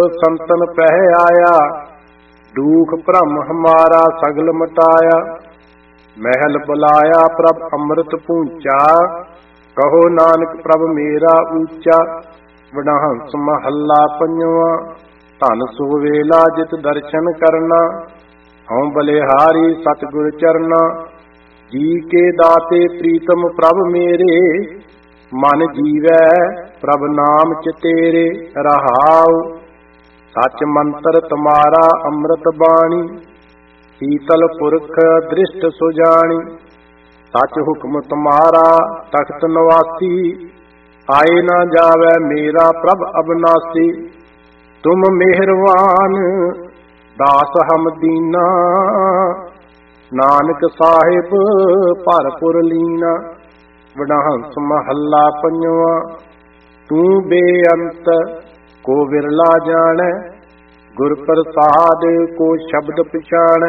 संतन पह आया, दुख भ्रम हमारा सगल मटाया। महल बुलाया प्रभ अमृत पूंचा, कहो नानक प्रभ मेरा ऊंचा। वडहंस महला पंजवा, धन सुवेला जित दर्शन करना। हऊँ बलिहारी सतगुर चरना, जी के दाते प्रीतम प्रभ मेरे। मन जीवै प्रभ नाम चितेरे, रहाओ सच मंत्र तुम्हारा अमृत बाणी। शीतल पुरख दृष्ट सुजानी, सच हुक्म तुम्हारा तख्त निवासी। आए ना जावै मेरा प्रभ अविनाशी। तुम मेहरबान दास हम दीना, नानक साहिब भरपुर लीना। वडहंस महला पंजवा, तू बेअंत को विरला जानै। गुर प्रसाद को शब्द पछाणै।